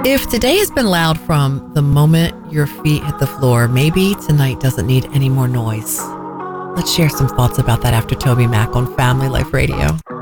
If today has been loud from the moment your feet hit the floor, maybe tonight doesn't need any more noise. Let's share some thoughts about that after Toby Mac on Family Life Radio.